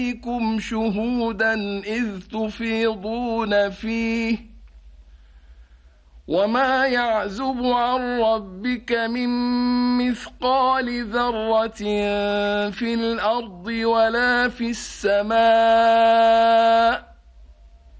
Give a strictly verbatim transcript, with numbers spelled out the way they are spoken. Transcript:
عليكم شهودا إذ تفيضون فيه وما يعزب عن ربك من مثقال ذرة في الأرض ولا في السماء